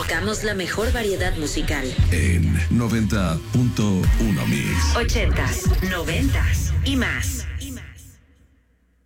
Buscamos la mejor variedad musical. En 90.1 Mix. 80s, 90s y más.